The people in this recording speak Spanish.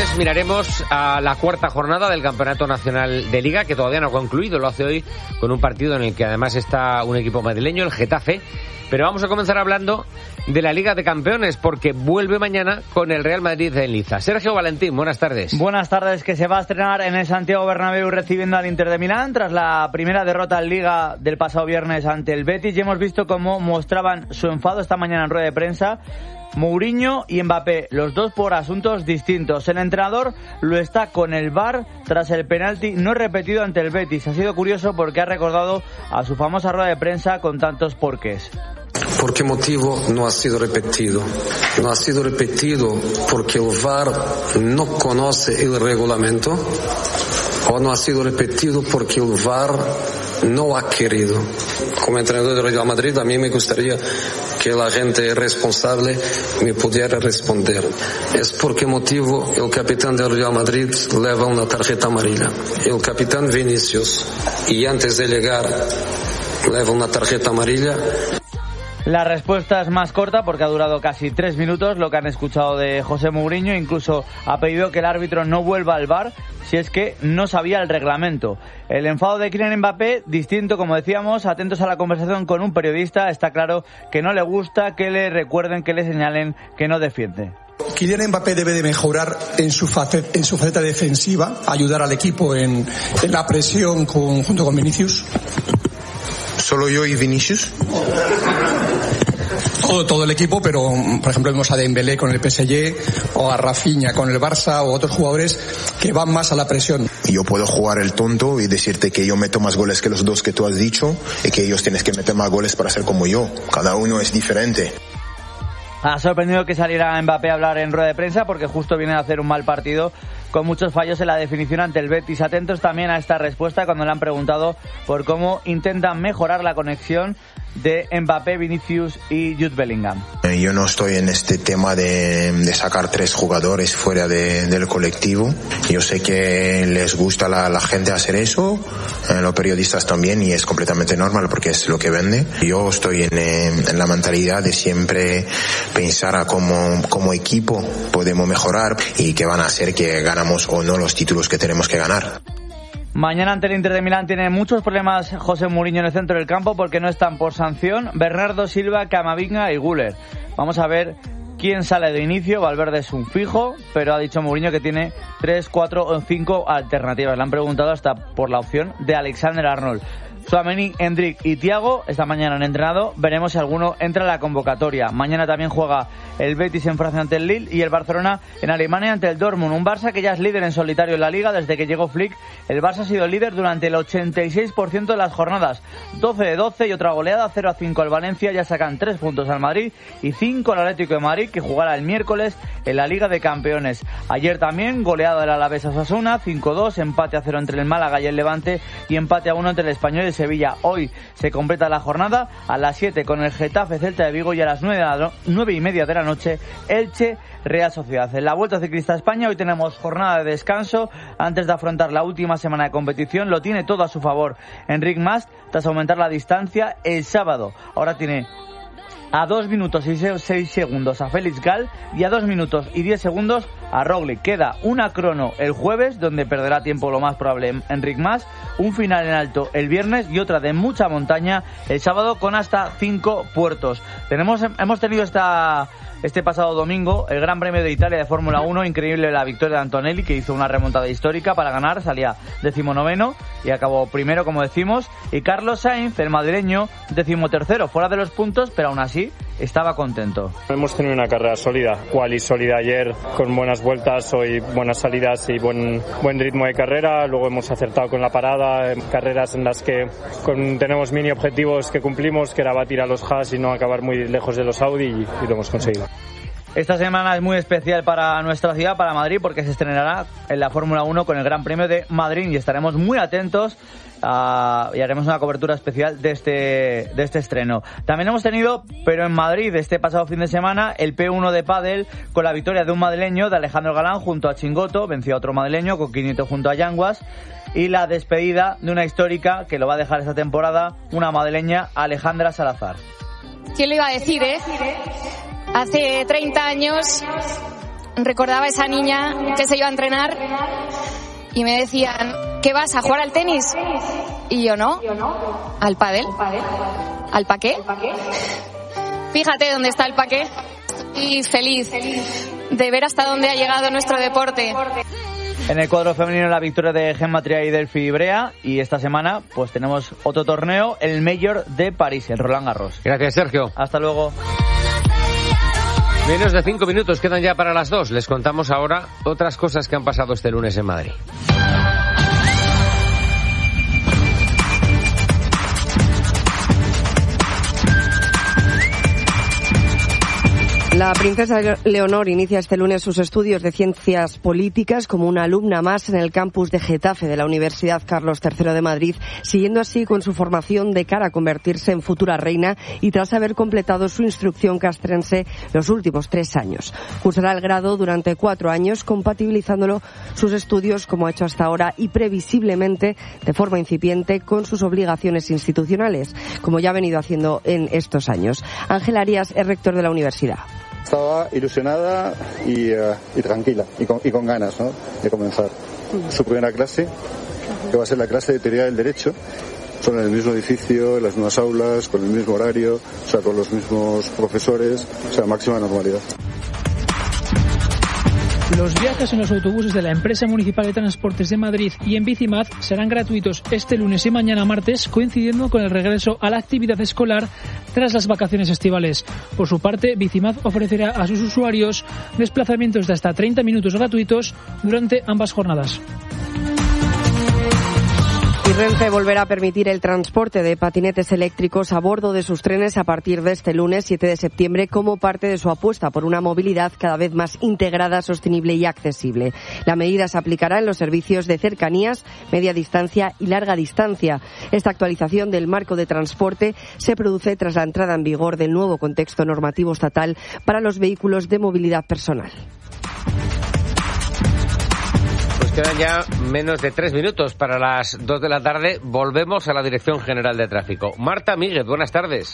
viernes miraremos a la cuarta jornada del Campeonato Nacional de Liga, que todavía no ha concluido. Lo hace hoy con un partido en el que además está un equipo madrileño, el Getafe. Pero vamos a comenzar hablando de la Liga de Campeones, porque vuelve mañana con el Real Madrid en liza. Sergio Valentín, buenas tardes. Buenas tardes, que se va a estrenar en el Santiago Bernabéu recibiendo al Inter de Milán tras la primera derrota en Liga del pasado viernes ante el Betis. Y hemos visto cómo mostraban su enfado esta mañana en rueda de prensa Mourinho y Mbappé, los dos por asuntos distintos. El entrenador lo está con el VAR tras el penalti no repetido ante el Betis. Ha sido curioso porque ha recordado a su famosa rueda de prensa con tantos porqués. ¿Por qué motivo no ha sido repetido? No ha sido repetido porque el VAR no conoce el reglamento, o no ha sido repetido porque el VAR no ha querido. Como entrenador del Real Madrid, a mí me gustaría que la gente responsable me pudiera responder. Es por qué motivo el capitán del Real Madrid lleva una tarjeta amarilla. El capitán Vinicius, y antes de llegar, lleva una tarjeta amarilla. La respuesta es más corta porque ha durado casi 3 minutos lo que han escuchado de José Mourinho. Incluso ha pedido que el árbitro no vuelva al VAR si es que no sabía el reglamento. El enfado de Kylian Mbappé, distinto, como decíamos, atentos a la conversación con un periodista. Está claro que no le gusta que le recuerden, que le señalen que no defiende. Kylian Mbappé debe de mejorar en su faceta defensiva, ayudar al equipo en la presión junto con Vinicius. ¿Solo yo y Vinicius? Todo el equipo, pero por ejemplo vemos a Dembélé con el PSG o a Rafinha con el Barça o otros jugadores que van más a la presión. Yo puedo jugar el tonto y decirte que yo meto más goles que los dos que tú has dicho y que ellos tienen que meter más goles para ser como yo. Cada uno es diferente. Ha sorprendido que saliera Mbappé a hablar en rueda de prensa porque justo viene a hacer un mal partido con muchos fallos en la definición ante el Betis. Atentos también a esta respuesta cuando le han preguntado por cómo intentan mejorar la conexión de Mbappé, Vinicius y Jude Bellingham. Yo no estoy en este tema de sacar 3 jugadores fuera del colectivo. Yo sé que les gusta la gente hacer eso, los periodistas también, y es completamente normal porque es lo que vende. Yo estoy en la mentalidad de siempre pensar a cómo equipo podemos mejorar y que van a hacer que ganamos o no los títulos que tenemos que ganar. Mañana ante el Inter de Milán tiene muchos problemas José Mourinho en el centro del campo porque no están por sanción Bernardo Silva, Camavinga y Güler. Vamos a ver quién sale de inicio. Valverde es un fijo, pero ha dicho Mourinho que tiene 3, 4 o 5 alternativas. Le han preguntado hasta por la opción de Alexander-Arnold. Tchouaméni, Endrick y Thiago esta mañana han entrenado. Veremos si alguno entra en la convocatoria. Mañana también juega el Betis en Francia ante el Lille y el Barcelona en Alemania ante el Dortmund. Un Barça que ya es líder en solitario en la Liga desde que llegó Flick. El Barça ha sido líder durante el 86% de las jornadas. 12 de 12 y otra goleada, 0-5 al Valencia. Ya sacan 3 puntos al Madrid y 5 al Atlético de Madrid, que jugará el miércoles en la Liga de Campeones. Ayer también goleada del Alavés a Osasuna, 5-2, empate a 0 entre el Málaga y el Levante y empate a 1 entre el Español y el Sevilla. Hoy se completa la jornada a las 7 con el Getafe Celta de Vigo y a las 9:30 de la noche Elche Real Sociedad. En la Vuelta Ciclista a España hoy tenemos jornada de descanso antes de afrontar la última semana de competición. Lo tiene todo a su favor Enric Mas tras aumentar la distancia el sábado. Ahora tiene a 2 minutos y 6 segundos a Félix Gall y a 2 minutos y 10 segundos a Roglic. Queda una crono el jueves, donde perderá tiempo lo más probable Enric Mas, un final en alto el viernes y otra de mucha montaña el sábado con hasta 5 puertos. Hemos tenido este pasado domingo el Gran Premio de Italia de Fórmula 1, increíble la victoria de Antonelli, que hizo una remontada histórica para ganar, salía 19º y acabó primero, como decimos, y Carlos Sainz, el madrileño, 13º, fuera de los puntos, pero aún así estaba contento. Hemos tenido una carrera sólida, quali sólida ayer, con buenas vueltas, hoy buenas salidas y buen ritmo de carrera. Luego hemos acertado con la parada, en carreras en las que tenemos mini objetivos que cumplimos, que era batir a los Haas y no acabar muy lejos de los Audi, y lo hemos conseguido. Esta semana es muy especial para nuestra ciudad, para Madrid, porque se estrenará en la Fórmula 1 con el Gran Premio de Madrid y estaremos muy atentos y haremos una cobertura especial de este estreno. También hemos tenido, pero en Madrid, este pasado fin de semana, el P1 de pádel con la victoria de un madrileño, de Alejandro Galán, junto a Chingoto, venció a otro madrileño, Coquinito junto a Yanguas, y la despedida de una histórica que lo va a dejar esta temporada, una madrileña, Alejandra Salazar. ¿Quién lo iba a decir, Hace 30 años recordaba a esa niña que se iba a entrenar y me decían, ¿qué vas, a jugar al tenis? Y yo no, al pádel. ¿Al paqué? Fíjate dónde está el paqué. Y feliz de ver hasta dónde ha llegado nuestro deporte. En el cuadro femenino, la victoria de Gemma Triay y Delphi Ibrea. Y esta semana pues tenemos otro torneo, el Major de París, el Roland Garros. Gracias, Sergio. Hasta luego. Menos de 5 minutos quedan ya para las 2. Les contamos ahora otras cosas que han pasado este lunes en Madrid. La princesa Leonor inicia este lunes sus estudios de ciencias políticas como una alumna más en el campus de Getafe de la Universidad Carlos III de Madrid, siguiendo así con su formación de cara a convertirse en futura reina y tras haber completado su instrucción castrense los últimos 3 años. Cursará el grado durante 4 años, compatibilizándolo sus estudios como ha hecho hasta ahora y previsiblemente de forma incipiente con sus obligaciones institucionales, como ya ha venido haciendo en estos años. Ángel Arias es rector de la universidad. Estaba ilusionada y tranquila y con ganas, ¿no?, de comenzar su primera clase, que va a ser la clase de teoría del derecho. Son en el mismo edificio, en las mismas aulas, con el mismo horario, o sea, con los mismos profesores, o sea, máxima normalidad. Los viajes en los autobuses de la empresa municipal de transportes de Madrid y en Bicimad serán gratuitos este lunes y mañana martes, coincidiendo con el regreso a la actividad escolar tras las vacaciones estivales. Por su parte, Bicimad ofrecerá a sus usuarios desplazamientos de hasta 30 minutos gratuitos durante ambas jornadas. Y Renfe volverá a permitir el transporte de patinetes eléctricos a bordo de sus trenes a partir de este lunes 7 de septiembre como parte de su apuesta por una movilidad cada vez más integrada, sostenible y accesible. La medida se aplicará en los servicios de cercanías, media distancia y larga distancia. Esta actualización del marco de transporte se produce tras la entrada en vigor del nuevo contexto normativo estatal para los vehículos de movilidad personal. Quedan ya menos de 3 minutos para las 2 de la tarde. Volvemos a la Dirección General de Tráfico. Marta Míguez, buenas tardes.